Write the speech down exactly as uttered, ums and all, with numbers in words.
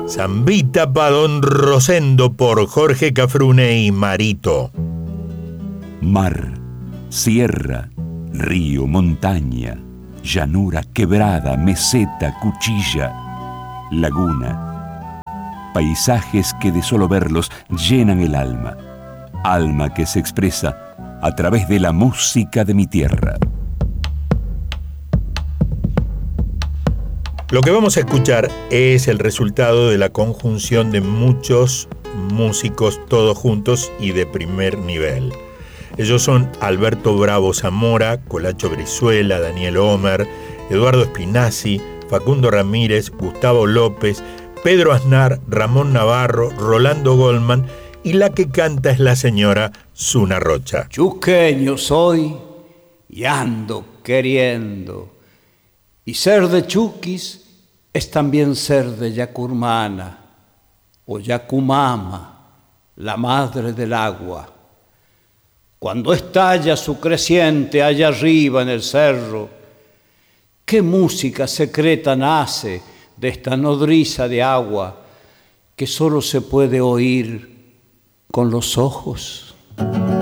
Zambita pa' Don Rosendo por Jorge Cafrune y Marito. Mar, sierra, río, montaña, llanura, quebrada, meseta, cuchilla, laguna. Paisajes que de solo verlos llenan el alma. Alma que se expresa a través de la música de mi tierra. Lo que vamos a escuchar es el resultado de la conjunción de muchos músicos todos juntos y de primer nivel. Ellos son Alberto Bravo Zamora, Colacho Brizuela, Daniel Homer, Eduardo Spinazzi, Facundo Ramírez, Gustavo López, Pedro Aznar, Ramón Navarro, Rolando Goldman, y la que canta es la señora Zuna Rocha. Chuqueño soy y ando queriendo. Y ser de Chuquis es también ser de Yacurmana o Yacumama, la madre del agua. Cuando estalla su creciente allá arriba en el cerro, qué música secreta nace de esta nodriza de agua que solo se puede oír con los ojos.